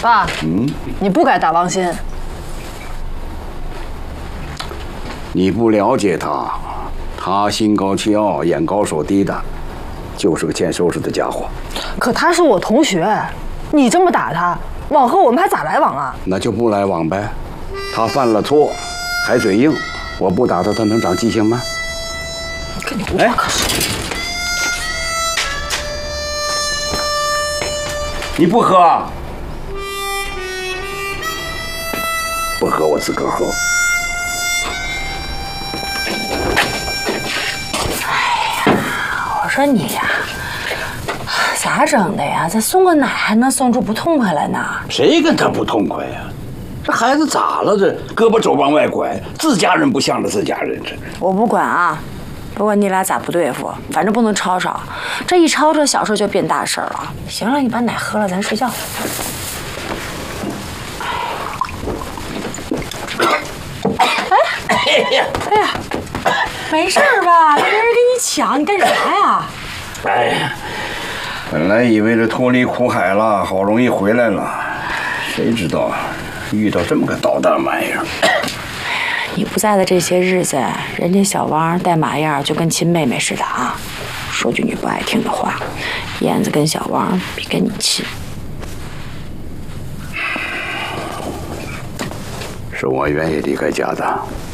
爸，你不该打王鑫。 你不了解他，他心高气傲，眼高手低的，就是个欠收拾的家伙。 可他是我同学，你这么打他，往后我们还咋来往啊？ 那就不来往呗。他犯了错，还嘴硬，我不打他，他能长记性吗？ 跟你无话可说。 你不喝？不喝我自个儿喝。 我说你呀，咋整的呀？这送个奶还能送出不痛快来呢？ 谁跟他不痛快呀？这孩子咋了？这胳膊肘往外拐，自家人不向着自家人。这我不管啊，不管你俩咋不对付，反正不能吵吵。这一吵吵，小事就变大事了。行了，你把奶喝了，咱睡觉。哎呀，没事吧？没人给你抢，你干啥呀？ 哎呀，本来以为这脱离苦海了，好容易回来了，谁知道遇到这么个捣蛋玩意儿。 你不在的这些日子，人家小王带马样就跟亲妹妹似的啊。说句你不爱听的话，燕子跟小王比跟你亲。 是我愿意离开家的。